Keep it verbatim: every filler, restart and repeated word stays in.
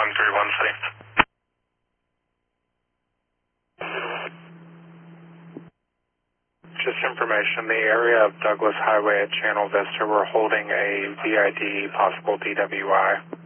one three one city. Just information, the area of Douglas Highway at Channel Vista, we're holding a V I D, possible D W I.